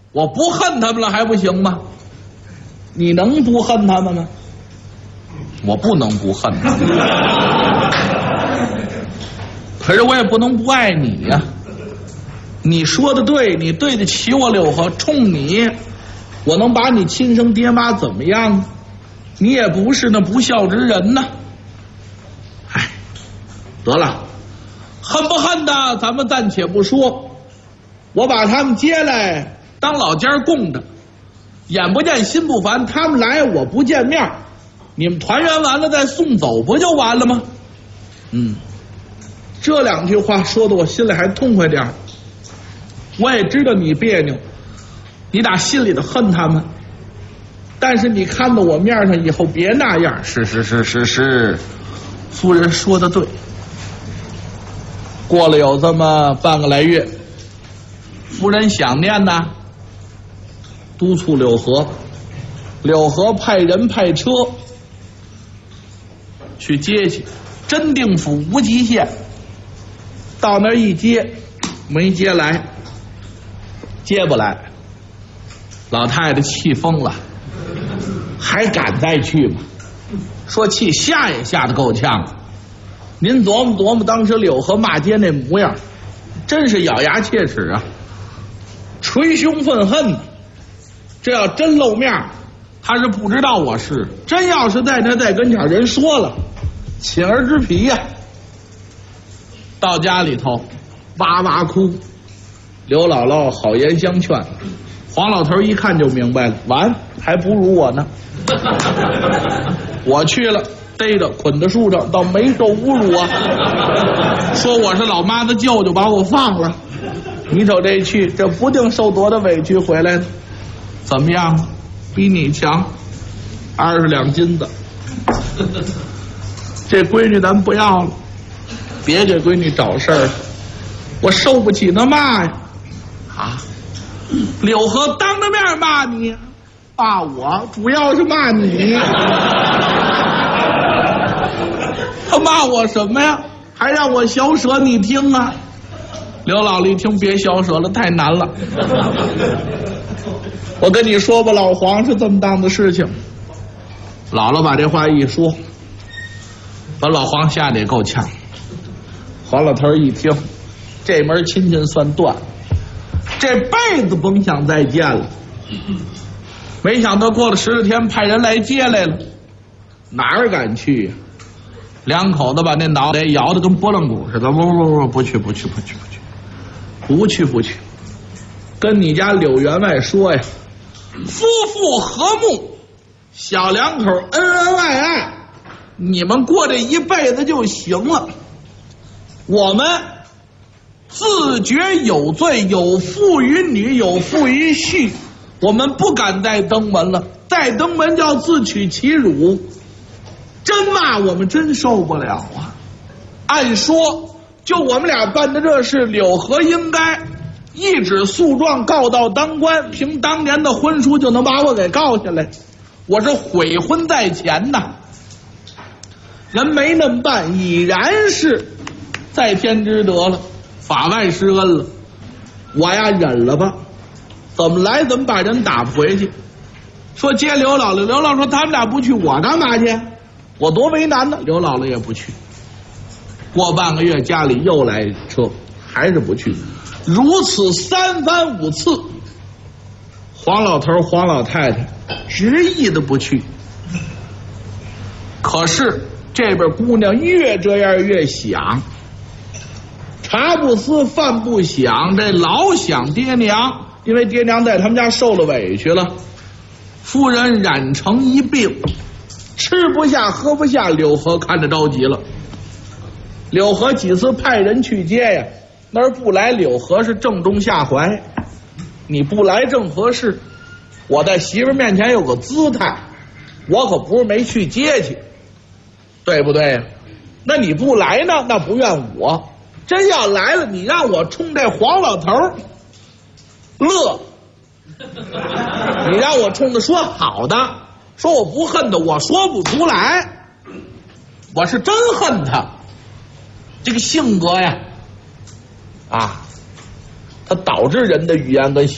我不恨他们了还不行吗？你能不恨他们吗？我不能不恨他们，可是我也不能不爱你呀。你说的对，你对得起我柳河，冲你，我能把你亲生爹妈怎么样？你也不是那不孝之人呢。哎，得了，恨不恨的咱们暂且不说，我把他们接来当老家供着，眼不见心不烦，他们来我不见面，你们团圆完了再送走不就完了吗？这两句话说的我心里还痛快点。我也知道你别扭，你打心里的恨他们，但是你看到我面上以后别那样。是，夫人说的对。过了有这么半个来月，夫人想念呐，督促柳河派人派车去接去。真定府无极县到那儿一接，没接来，接不来，老太太气疯了，还敢再去吗？说气吓也吓得够呛。您琢磨琢磨当时柳河骂街那模样，真是咬牙切齿啊，捶胸愤恨。这要真露面，他是不知道我是，真要是在他在跟前人说了，寝儿之皮呀。到家里头哇哇哭，刘姥姥好言相劝，黄老头一看就明白了，完还不如我呢。我去了，逮着捆在树上，倒没受侮辱啊。说我是老妈的舅舅，把我放了。你瞅这去，这不定受多大委屈回来呢。怎么样？比你强，20两金子。这闺女咱不要了，别给闺女找事儿，我受不起那骂呀！啊，柳河当着面骂你，骂我，主要是骂你。他骂我什么呀？还让我小舌，你听啊！刘姥姥一听，别小舌了，太难了。我跟你说吧，老黄是这么当的事情。姥姥把这话一说，把老黄吓得也够呛。黄老头一听，这门亲戚算断，这辈子甭想再见了。没想到过了10来天，派人来接来了，哪儿敢去呀？两口子把那脑袋摇得跟拨浪鼓似的，不去，跟你家柳员外说呀，夫妇和睦，小两口恩恩爱爱，你们过这一辈子就行了。我们自觉有罪，有负于女，有负于婿，我们不敢再登门了，再登门就要自取其辱。真骂我们真受不了啊！按说就我们俩办的这事，柳河应该一纸诉状告到当官，凭当年的婚书就能把我给告下来。我是悔婚在前呐，人没那么办，已然是在天之德了，法外施恩了。我呀忍了吧，怎么来怎么把人打不回去。说接刘姥姥，刘姥姥说他们俩不去，我干嘛去？我多为难呢。刘姥姥也不去。过半个月，家里又来车，还是不去。如此3番5次，黄老头黄老太太执意的不去。可是这边姑娘越这样越想，茶不思饭不想，这老想爹娘，因为爹娘在他们家受了委屈了。夫人染成一病，吃不下喝不下，柳河看着着急了。柳河几次派人去接呀，那儿不来，柳河是正中下怀。你不来正合适，我在媳妇面前有个姿态，我可不是没去接去，对不对？那你不来呢，那不怨我。真要来了，你让我冲这黄老头乐，你让我冲他说好的，说我不恨他，我说不出来。我是真恨他，这个性格呀，啊，它导致人的语言跟